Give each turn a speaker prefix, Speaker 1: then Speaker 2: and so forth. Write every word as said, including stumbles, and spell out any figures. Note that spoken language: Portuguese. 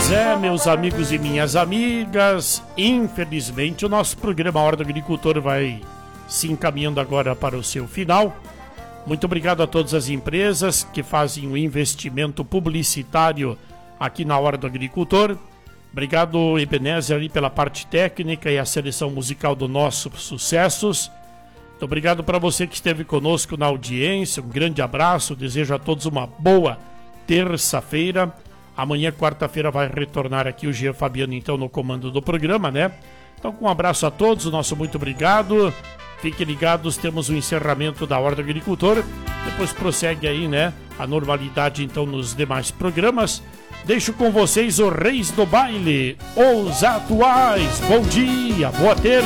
Speaker 1: Pois é, meus amigos e minhas amigas, infelizmente o nosso programa Hora do Agricultor vai se encaminhando agora para o seu final. Muito obrigado a todas as empresas que fazem o investimento publicitário aqui na Hora do Agricultor. Obrigado, Ebenezer, ali pela parte técnica e a seleção musical do nosso Sucessos. Muito obrigado para você que esteve conosco na audiência. Um grande abraço, desejo a todos uma boa terça-feira. Amanhã, quarta-feira, vai retornar aqui o Jean Fabiano, então, no comando do programa, né? Então, com um abraço a todos, o nosso muito obrigado. Fiquem ligados, temos o encerramento da Hora do Agricultor. Depois prossegue aí, né? A normalidade, então, nos demais programas. Deixo com vocês o Reis do Baile, os atuais. Bom dia, boa terça.